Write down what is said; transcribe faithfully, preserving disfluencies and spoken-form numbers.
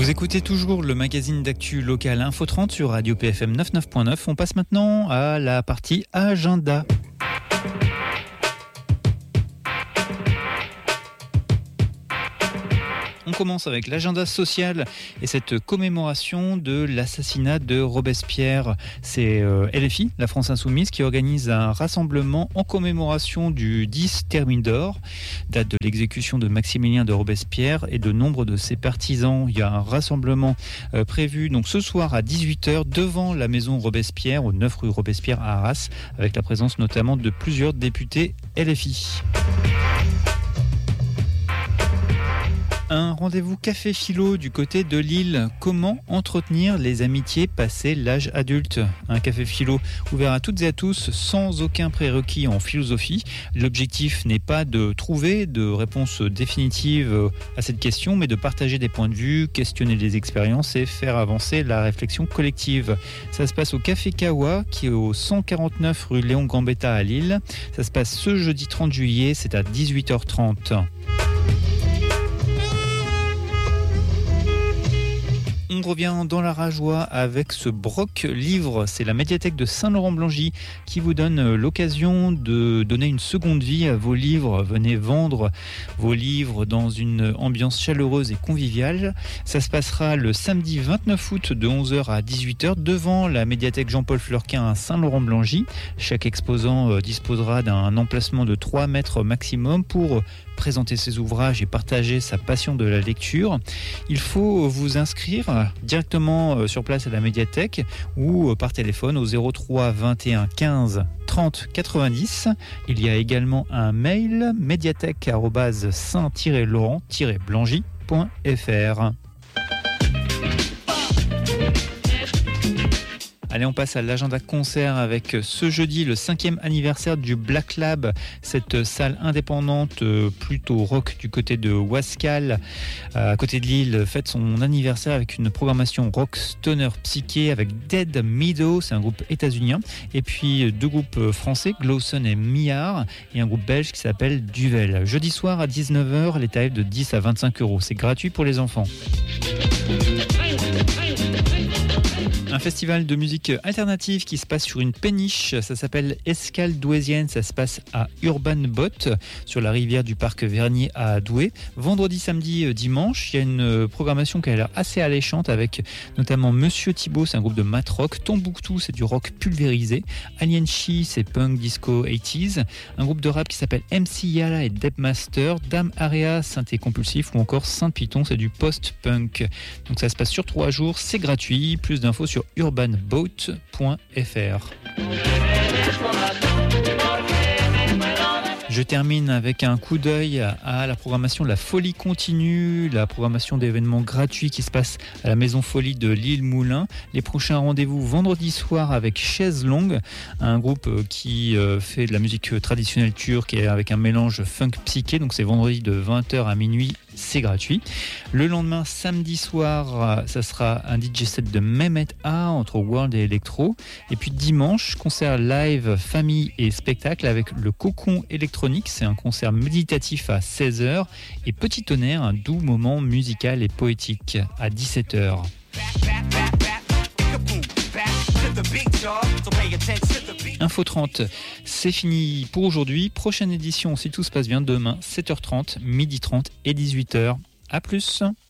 Vous écoutez toujours le magazine d'actu local Info trente sur Radio P F M quatre-vingt-neuf point neuf. On passe maintenant à la partie agenda. On commence avec l'agenda social et cette commémoration de l'assassinat de Robespierre. C'est euh, L F I, la France Insoumise, qui organise un rassemblement en commémoration du dix Thermidor, date de l'exécution de Maximilien de Robespierre et de nombre de ses partisans. Il y a un rassemblement euh, prévu donc ce soir à dix-huit heures devant la maison Robespierre, au neuf rue Robespierre à Arras, avec la présence notamment de plusieurs députés L F I. Un rendez-vous café philo du côté de Lille. Comment entretenir les amitiés passé l'âge adulte ? Un café philo ouvert à toutes et à tous sans aucun prérequis en philosophie. L'objectif n'est pas de trouver de réponse définitive à cette question, mais de partager des points de vue, questionner les expériences et faire avancer la réflexion collective. Ça se passe au Café Kawa, qui est au cent quarante-neuf rue Léon Gambetta à Lille. Ça se passe ce jeudi trente juillet, c'est à dix-huit heures trente. On revient dans la Rajoie avec ce Broc Livre. C'est la médiathèque de Saint-Laurent-Blangy qui vous donne l'occasion de donner une seconde vie à vos livres. Venez vendre vos livres dans une ambiance chaleureuse et conviviale. Ça se passera le samedi vingt-neuf août de onze heures à dix-huit heures devant la médiathèque Jean-Paul Fleurquin à Saint-Laurent-Blangy. Chaque exposant disposera d'un emplacement de trois mètres maximum pour présenter ses ouvrages et partager sa passion de la lecture. Il faut vous inscrire directement sur place à la médiathèque ou par téléphone au zéro trois vingt et un quinze trente quatre-vingt-dix. Il y a également un mail médiathèque arobase saint laurent blangy point f r. Allez, on passe à l'agenda concert avec ce jeudi le cinquième anniversaire du Black Lab, cette salle indépendante plutôt rock du côté de Wascal, à côté de Lille, fête son anniversaire avec une programmation rock stoner psyché avec Dead Meadow, c'est un groupe états-unien, et puis deux groupes français, Glowson et Millard, et un groupe belge qui s'appelle Duvel. Jeudi soir à dix-neuf heures, les tarifs de dix à vingt-cinq euros, c'est gratuit pour les enfants. Un festival de musique alternative qui se passe sur une péniche, ça s'appelle Escale Douaisienne, ça se passe à Urban Bot, sur la rivière du parc Vernier à Douai. Vendredi, samedi, dimanche, il y a une programmation qui a l'air assez alléchante avec notamment Monsieur Thibault, c'est un groupe de mat rock, Tombouctou, c'est du rock pulvérisé, Alien Chi, c'est punk disco eighties, un groupe de rap qui s'appelle M C Yala et Debmaster, Dame Area, synthé compulsif ou encore Saint Python, c'est du post-punk. Donc ça se passe sur trois jours, c'est gratuit, plus d'infos sur urban boat point f r. Je termine avec un coup d'œil à la programmation La Folie Continue, la programmation d'événements gratuits qui se passe à la Maison Folie de Lille-Moulin. Les prochains rendez-vous vendredi soir avec Chaise Longue, un groupe qui fait de la musique traditionnelle turque et avec un mélange funk psyché. Donc c'est vendredi de vingt heures à minuit, c'est gratuit. Le lendemain, samedi soir, ça sera un D J set de Mehmet A entre World et Electro. Et puis dimanche, concert live, famille et spectacle avec le Cocon électronique. C'est un concert méditatif à seize heures. Et Petit Tonnerre, un doux moment musical et poétique à dix-sept heures. Info trente, c'est fini pour aujourd'hui. Prochaine édition, si tout se passe bien, demain, sept heures trente, midi trente et dix-huit heures. À plus.